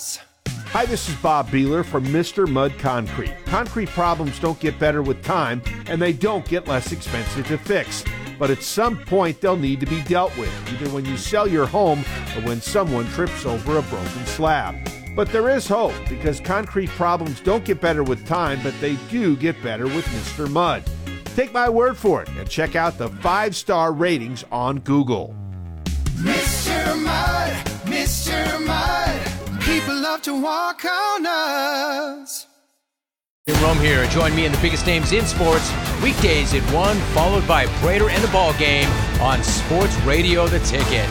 Hi, this is Bob Beeler from Mr. Mud Concrete. Concrete problems don't get better with time, and they don't get less expensive to fix. But at some point, they'll need to be dealt with, either when you sell your home or when someone trips over a broken slab. But there is hope, because concrete problems don't get better with time, but they do get better with Mr. Mud. Take my word for it and check out the 5-star ratings on Google. Mr. Mud, Mr. Mud. People love to walk on us. Rome here. Join me in the biggest names in sports. Weekdays at 1, followed by Prater and the Ball Game on Sports Radio The Ticket.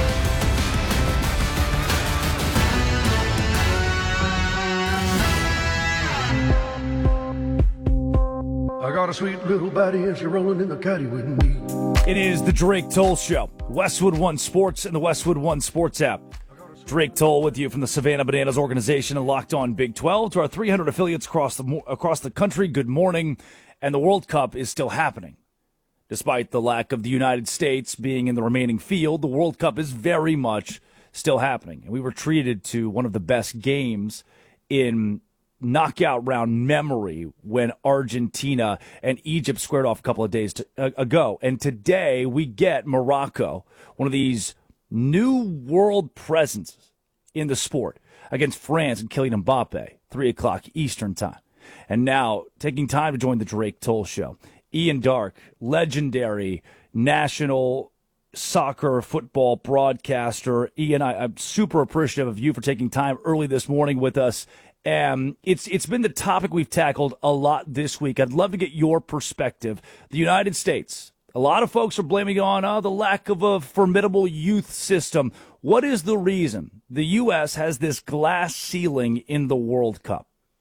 I got a sweet little body and she's rolling in the caddy with me. It is the Drake Toll Show. Westwood One Sports and the Westwood One Sports app. Drake Toll with you from the Savannah Bananas organization and Locked On Big 12 to our 300 affiliates across the country. Good morning. And the World Cup is still happening. Despite the lack of the United States being in the remaining field, the World Cup is very much still happening. And we were treated to one of the best games in knockout round memory when Argentina and Egypt squared off a couple of days ago. And today we get Morocco, one of these new world presences in the sport, against France and Kylian Mbappe, 3 o'clock Eastern time. And now, taking time to join the Drake Toll Show, Ian Darke, legendary national soccer football broadcaster. Ian, I'm super appreciative of you for taking time early this morning with us. It's been the topic we've tackled a lot this week. I'd love to get your perspective. The United States, a lot of folks are blaming on the lack of a formidable youth system. What is the reason the U.S. has this glass ceiling in the World Cup?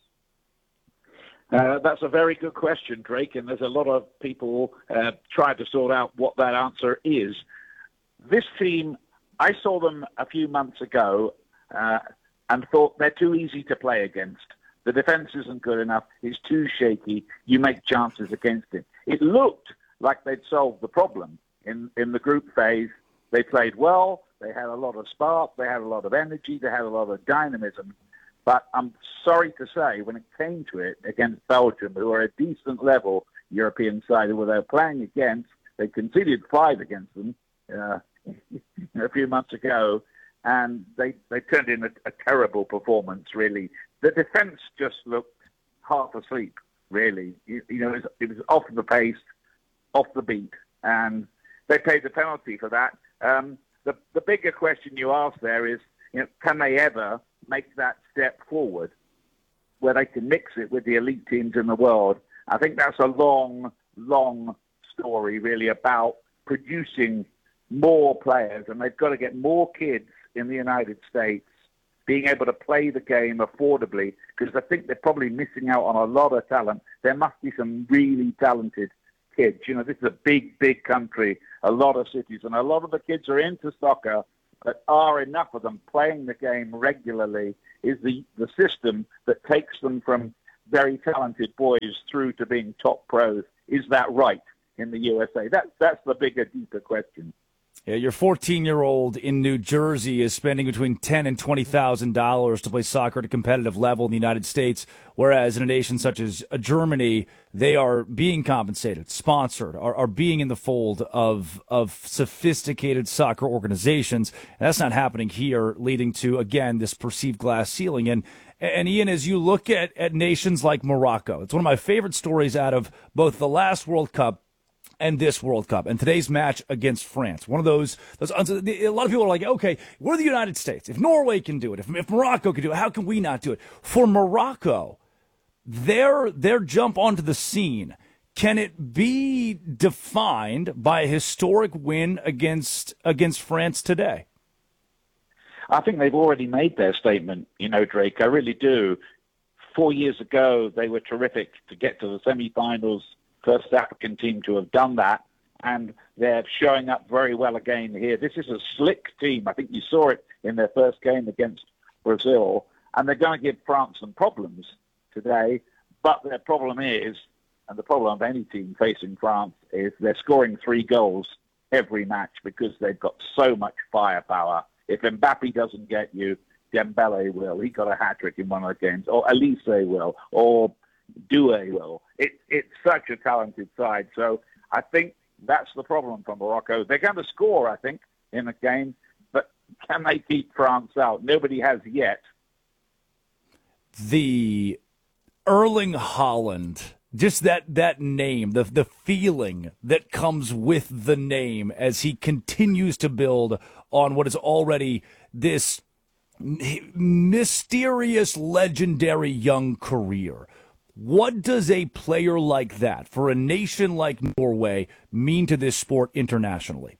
That's a very good question, Drake, and there's a lot of people trying to sort out what that answer is. This team, I saw them a few months ago and thought they're too easy to play against. The defense isn't good enough. It's too shaky. You make chances against it. It looked like they'd solved the problem. In the group phase, they played well. They had a lot of spark. They had a lot of energy. They had a lot of dynamism. But I'm sorry to say, when it came to it against Belgium, who are a decent level European side who they were playing against, they conceded 5 against them a few months ago, and they turned in a terrible performance, really. The defence just looked half asleep, really. It was off the pace, off the beat, and they paid the penalty for that. The bigger question you ask there is, can they ever make that step forward where they can mix it with the elite teams in the world? I think that's a long, long story, really, about producing more players, and they've got to get more kids in the United States being able to play the game affordably, because I think they're probably missing out on a lot of talent. There must be some really talented kids. This is a big, big country, a lot of cities, and a lot of the kids are into soccer, but are enough of them playing the game regularly is the system that takes them from very talented boys through to being top pros. Is that right in the USA? That's the bigger, deeper question. Yeah, your 14-year-old in New Jersey is spending between $10,000 and $20,000 to play soccer at a competitive level in the United States, whereas in a nation such as Germany, they are being compensated, sponsored, are being in the fold of sophisticated soccer organizations. And that's not happening here, leading to, again, this perceived glass ceiling. And Ian, as you look at nations like Morocco, it's one of my favorite stories out of both the last World Cup and this World Cup, and today's match against France. One of those a lot of people are like, okay, we're the United States. If Norway can do it, if Morocco can do it, how can we not do it? For Morocco, their jump onto the scene, can it be defined by a historic win against France today? I think they've already made their statement, Drake. I really do. 4 years ago, they were terrific to get to the semi-finals. First African team to have done that, and they're showing up very well again here. This is a slick team. I think you saw it in their first game against Brazil, and they're going to give France some problems today, but their problem is, and the problem of any team facing France, is they're scoring 3 goals every match because they've got so much firepower. If Mbappe doesn't get you, Dembele will. He got a hat-trick in one of the games. Or Elise will. Or Doué will. It's such a talented side. So I think that's the problem for Morocco. They're going to score, I think, in the game. But can they keep France out? Nobody has yet. The Erling Haaland, just that name, the feeling that comes with the name as he continues to build on what is already this mysterious, legendary young career. What does a player like that, for a nation like Norway, mean to this sport internationally?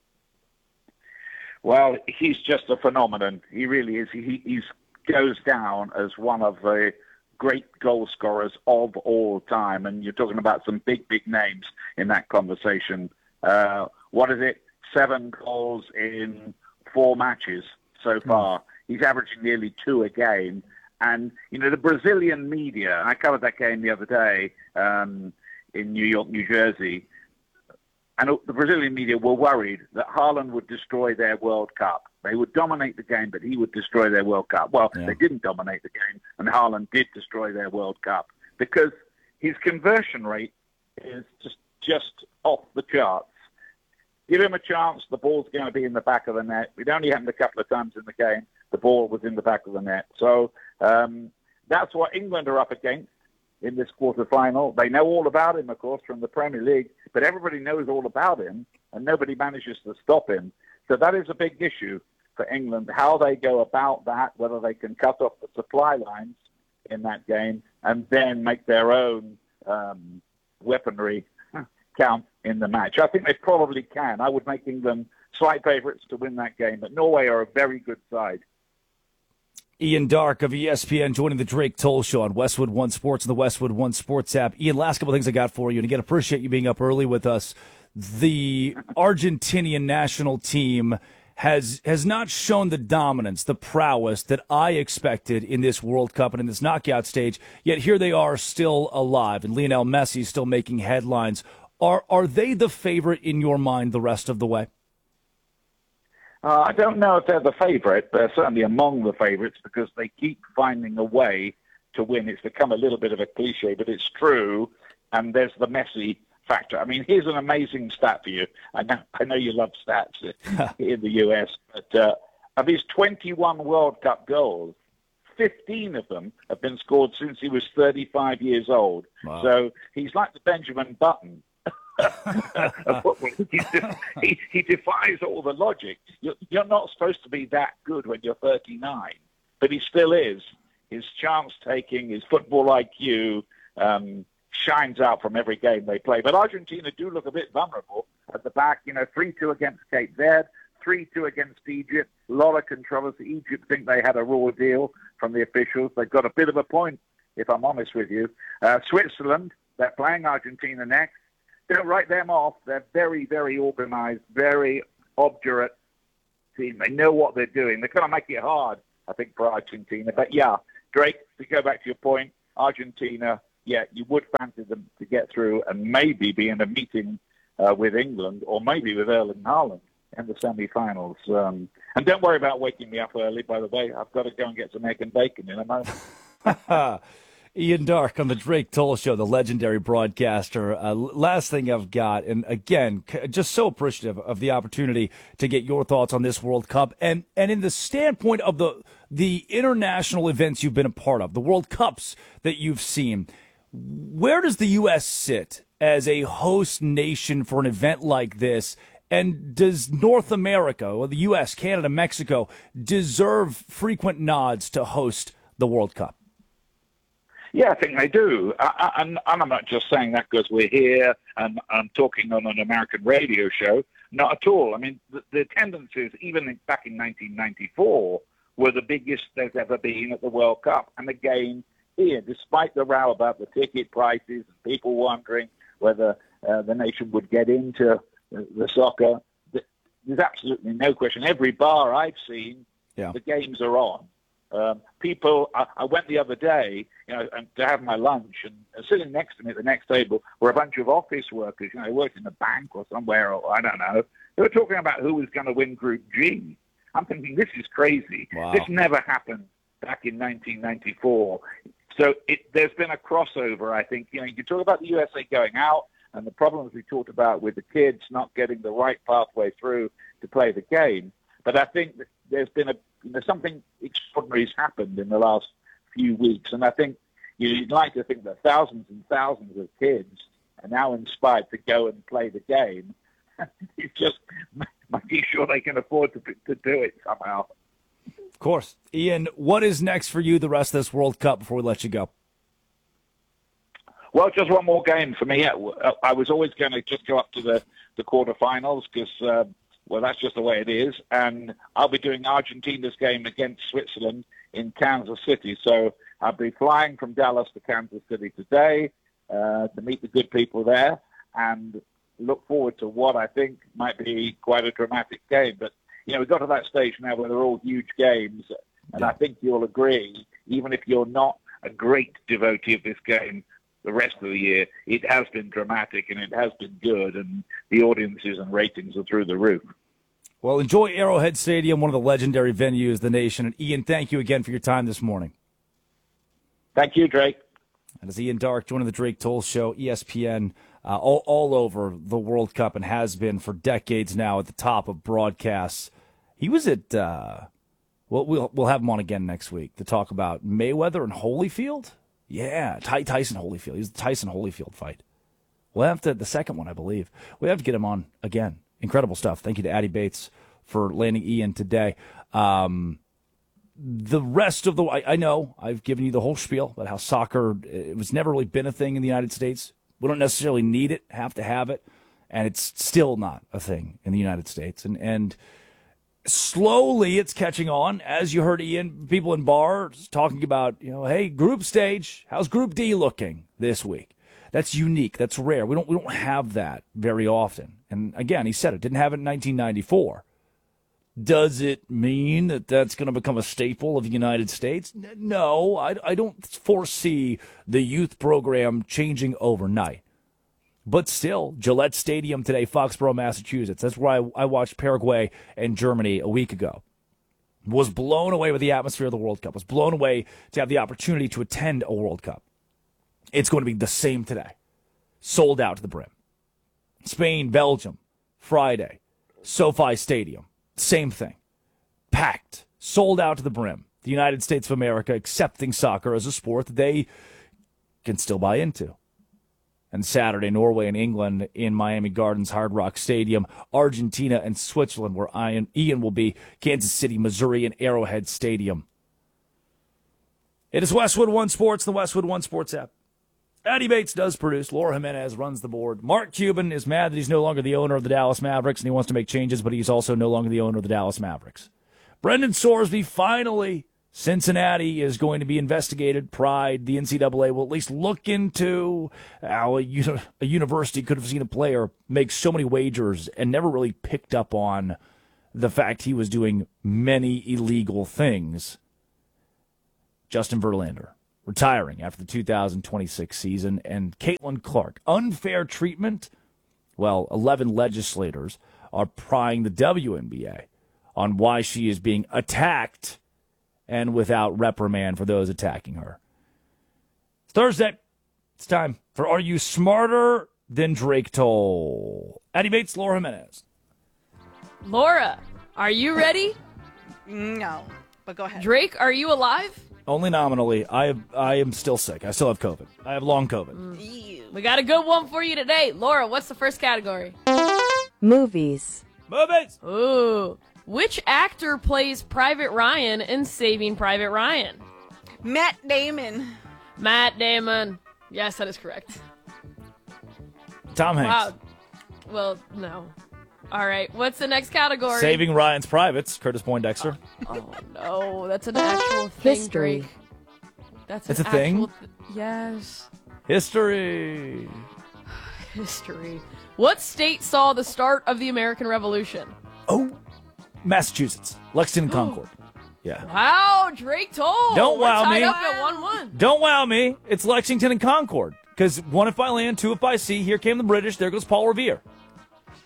Well, he's just a phenomenon. He really is. He goes down as one of the great goal scorers of all time. And you're talking about some big, big names in that conversation. What is it? 7 goals in 4 matches so far. He's averaging nearly 2 a game. And, the Brazilian media, I covered that game the other day in New York, New Jersey, and the Brazilian media were worried that Haaland would destroy their World Cup. They would dominate the game, but he would destroy their World Cup. Well, They didn't dominate the game, and Haaland did destroy their World Cup because his conversion rate is just off the charts. Give him a chance, the ball's going to be in the back of the net. It only happened a couple of times in the game. The ball was in the back of the net. So that's what England are up against in this quarterfinal. They know all about him, of course, from the Premier League, but everybody knows all about him, and nobody manages to stop him. So that is a big issue for England, how they go about that, whether they can cut off the supply lines in that game and then make their own weaponry count in the match. I think they probably can. I would make England slight favourites to win that game, but Norway are a very good side. Ian Darke of ESPN joining the Drake Toll Show on Westwood One Sports and the Westwood One Sports app. Ian, last couple of things I got for you, and again, appreciate you being up early with us. The Argentinian national team has not shown the dominance, the prowess that I expected in this World Cup and in this knockout stage, yet here they are still alive, and Lionel Messi still making headlines. Are they the favorite in your mind the rest of the way? I don't know if they're the favourite. They're certainly among the favourites because they keep finding a way to win. It's become a little bit of a cliche, but it's true. And there's the Messi factor. I mean, here's an amazing stat for you. I know you love stats in the US, but of his 21 World Cup goals, 15 of them have been scored since he was 35 years old. Wow. So he's like the Benjamin Button. He defies all the logic. You're not supposed to be that good when you're 39, but he still is. His chance-taking, his football IQ shines out from every game they play. But Argentina do look a bit vulnerable at the back. 3-2 against Cape Verde, 3-2 against Egypt. A lot of controversy. Egypt think they had a raw deal from the officials. They've got a bit of a point, if I'm honest with you. Switzerland, they're playing Argentina next. Don't write them off. They're very, very organized, very obdurate team. They know what they're doing. They're going to make it hard, I think, for Argentina. But, yeah, Drake, to go back to your point, Argentina, yeah, you would fancy them to get through and maybe be in a meeting with England or maybe with Erling Haaland in the semi-finals. And don't worry about waking me up early, by the way. I've got to go and get some egg and bacon in a moment. Ian Darke on the Drake Toll Show, the legendary broadcaster. Last thing I've got, and again, just so appreciative of the opportunity to get your thoughts on this World Cup, and in the standpoint of the international events you've been a part of, the World Cups that you've seen. Where does the U.S. sit as a host nation for an event like this? And does North America, or the U.S., Canada, Mexico, deserve frequent nods to host the World Cup? Yeah, I think they do. And I'm not just saying that because we're here and I'm talking on an American radio show. Not at all. I mean, the attendances, even back in 1994, were the biggest there's ever been at the World Cup. And again, here, despite the row about the ticket prices and people wondering whether the nation would get into the soccer, there's absolutely no question. Every bar I've seen, the games are on. People, I went the other day, and to have my lunch, and sitting next to me at the next table were a bunch of office workers, they worked in a bank or somewhere, or I don't know. They were talking about who was going to win Group G. I'm thinking, this is crazy. Wow. This never happened back in 1994. So there's been a crossover, I think. You can talk about the USA going out and the problems we talked about with the kids not getting the right pathway through to play the game. But I think that there's been something extraordinary has happened in the last few weeks. And I think you'd like to think that thousands and thousands of kids are now inspired to go and play the game. It's just making sure they can afford to do it somehow. Of course. Ian, what is next for you the rest of this World Cup before we let you go? Well, just one more game for me. I was always going to just go up to the quarterfinals because, that's just the way it is. And I'll be doing Argentina's game against Switzerland in Kansas City. So I'll be flying from Dallas to Kansas City today to meet the good people there and look forward to what I think might be quite a dramatic game. But, we've got to that stage now where they're all huge games. And I think you'll agree, even if you're not a great devotee of this game, the rest of the year, it has been dramatic and it has been good, and the audiences and ratings are through the roof. Well, enjoy Arrowhead Stadium, one of the legendary venues of the nation. And Ian, thank you again for your time this morning. Thank you, Drake. And as Ian Darke joining the Drake Toll Show, ESPN, all over the World Cup and has been for decades now at the top of broadcasts. He was at, we'll have him on again next week to talk about Mayweather and Holyfield. Yeah, Tyson Holyfield. He was the Tyson Holyfield fight. We'll have to, the second one, I believe. We have to get him on again. Incredible stuff. Thank you to Addie Bates for landing Ian today. The rest of I know I've given you the whole spiel about how soccer, it was never really been a thing in the United States. We don't necessarily need it, have to have it, and it's still not a thing in the United States. And slowly it's catching on. As you heard Ian, people in bars talking about, hey, group stage, how's Group D looking this week? That's unique. That's rare. We don't have that very often. And again, he said it didn't have it in 1994. Does it mean that that's going to become a staple of the United States? No, I don't foresee the youth program changing overnight. But still, Gillette Stadium today, Foxborough, Massachusetts. That's where I watched Paraguay and Germany a week ago. Was blown away with the atmosphere of the World Cup. Was blown away to have the opportunity to attend a World Cup. It's going to be the same today. Sold out to the brim. Spain, Belgium, Friday. SoFi Stadium. Same thing. Packed. Sold out to the brim. The United States of America accepting soccer as a sport that they can still buy into. And Saturday, Norway and England in Miami Gardens, Hard Rock Stadium. Argentina and Switzerland, where Ian will be. Kansas City, Missouri, and Arrowhead Stadium. It is Westwood One Sports, the Westwood One Sports app. Addie Bates does produce. Laura Jimenez runs the board. Mark Cuban is mad that he's no longer the owner of the Dallas Mavericks, and he wants to make changes, but he's also no longer the owner of the Dallas Mavericks. Brendan Sorsby, finally, Cincinnati is going to be investigated. Pride, the NCAA will at least look into how a university could have seen a player make so many wagers and never really picked up on the fact he was doing many illegal things. Justin Verlander, retiring after the 2026 season, and Caitlin Clark. Unfair treatment? Well, 11 legislators are prying the WNBA on why she is being attacked and without reprimand for those attacking her. It's Thursday. It's time for Are You Smarter Than Drake Toll? Addie Bates, Laura Jimenez. Laura, are you ready? No, but go ahead. Drake, are you alive? Only nominally. I am still sick. I still have COVID. I have long COVID. We got a good one for you today. Laura, what's the first category? Movies. Movies! Ooh. Which actor plays Private Ryan in Saving Private Ryan? Matt Damon. Matt Damon. Yes, that is correct. Tom Hanks. Wow. Well, no. All right. What's the next category? Saving Ryan's Privates, Curtis Poindexter. Oh, no. That's an actual thing, History. Drake. That's a thing? Yes. History. History. What state saw the start of the American Revolution? Oh, Massachusetts. Lexington and Concord. Yeah. Wow, Drake Toll. Don't We're wow tied me. up at 1-1. Don't wow me. It's Lexington and Concord. Because one if by land, two if by sea. Here came the British. There goes Paul Revere.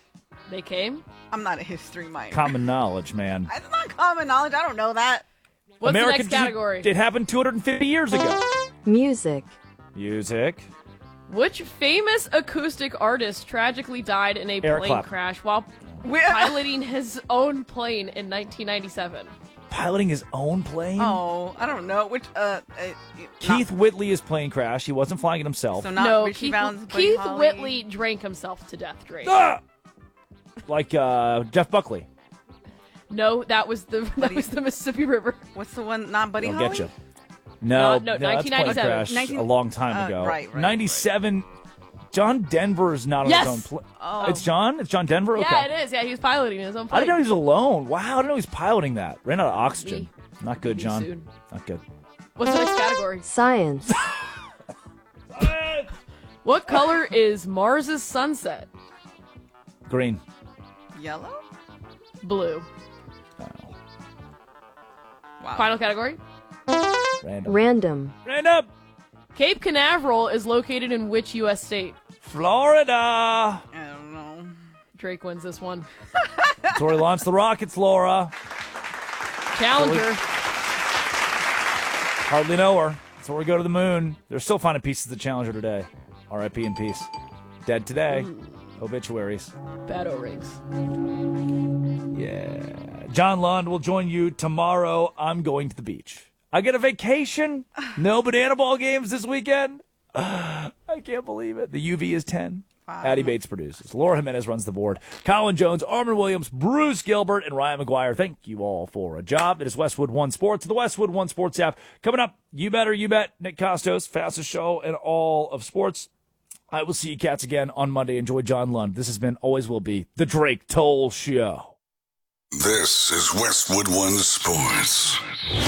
They came. I'm not a history minor. Common knowledge, man. It's not common knowledge. I don't know that. What's America, the next category? It happened 250 years ago. Music. Music. Which famous acoustic artist tragically died in a Eric plane Clapton. crash while piloting his own plane in 1997? Piloting his own plane? Oh, I don't know. Which, Keith Whitley's plane crash. He wasn't flying it himself. So not No, Richie Valens, Buddy Keith Holly. Whitley drank himself to death, Drake. Ah! Like Jeff Buckley. No, that was the Mississippi River. What's the one? Not Buddy I'll Holly? get you. No, No, that's plane 1997. crash a long time ago. Right. 97. John Denver is not on Yes! his own plane. Oh. It's John? It's John Denver? Okay. Yeah, it is. Yeah, he was piloting his own plane. I didn't know he was alone. Wow, I didn't know he was piloting that. Ran out of oxygen. Me. Not good, Me John. soon. Not good. What's the next category? Science. What color is Mars's sunset? Green. Yellow? Blue. Wow. Final category? Random. Random. Cape Canaveral is located in which U.S. state? Florida. I don't know. Drake wins this one. That's where he launched the rockets, Laura. Challenger. Hardly know her. That's where we go to the moon. They're still finding pieces of the Challenger today. R.I.P. in peace. Dead today. Obituaries. Bad O-rings. Yeah. John Lund will join you tomorrow. I'm going to the beach. I get a vacation. No banana ball games this weekend. I can't believe it. The UV is 10. Wow. Addie Bates produces. Laura Jimenez runs the board. Colin Jones, Armin Williams, Bruce Gilbert, and Ryan McGuire. Thank you all for a job. It is Westwood One Sports, the Westwood One Sports app. Coming up, You Better, You Bet. Nick Costos, fastest show in all of sports. I will see you cats again on Monday. Enjoy John Lund. This has been, always will be, The Drake Toll Show. This is Westwood One Sports.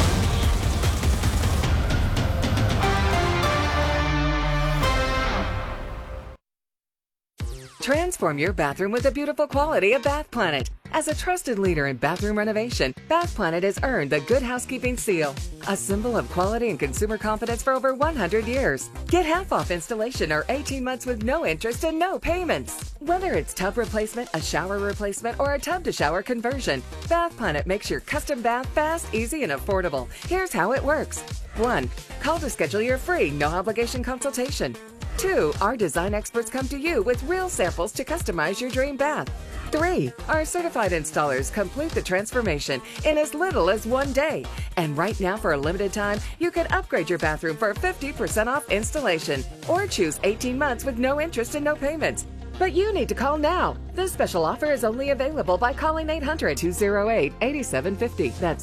Transform your bathroom with the beautiful quality of Bath Planet. As a trusted leader in bathroom renovation, Bath Planet has earned the Good Housekeeping seal, a symbol of quality and consumer confidence for over 100 years. Get half off installation or 18 months with no interest and no payments. Whether it's tub replacement, a shower replacement, or a tub-to-shower conversion, Bath Planet makes your custom bath fast, easy, and affordable. Here's how it works. 1. Call to schedule your free, no-obligation consultation. 2. Our design experts come to you with real samples to customize your dream bath. 3. Our certified installers complete the transformation in as little as 1 day. And right now, for a limited time, you can upgrade your bathroom for 50% off installation or choose 18 months with no interest and no payments. But you need to call now. This special offer is only available by calling 800-208-8750. That's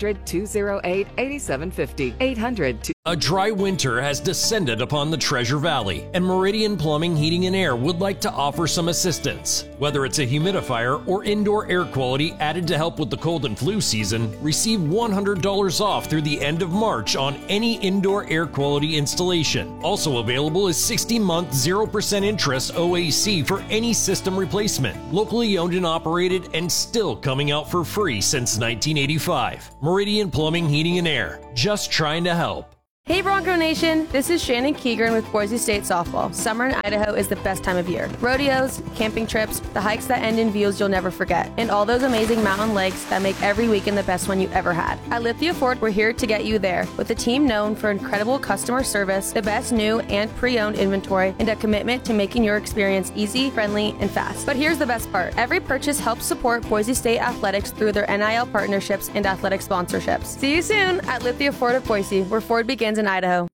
800-208-8750. 800 A dry winter has descended upon the Treasure Valley, and Meridian Plumbing, Heating, and Air would like to offer some assistance. Whether it's a humidifier or indoor air quality added to help with the cold and flu season, receive $100 off through the end of March on any indoor air quality installation. Also available is 60-month 0% interest OAC for any system replacement. Locally owned and operated and still coming out for free since 1985. Meridian Plumbing, Heating, and Air. Just trying to help. Hey Bronco Nation, this is Shannon Keegren with Boise State Softball. Summer in Idaho is the best time of year. Rodeos, camping trips, the hikes that end in views you'll never forget, and all those amazing mountain lakes that make every weekend the best one you ever had. At Lithia Ford, we're here to get you there, with a team known for incredible customer service, the best new and pre-owned inventory, and a commitment to making your experience easy, friendly, and fast. But here's the best part. Every purchase helps support Boise State Athletics through their NIL partnerships and athletic sponsorships. See you soon at Lithia Ford of Boise, where Ford begins in Idaho.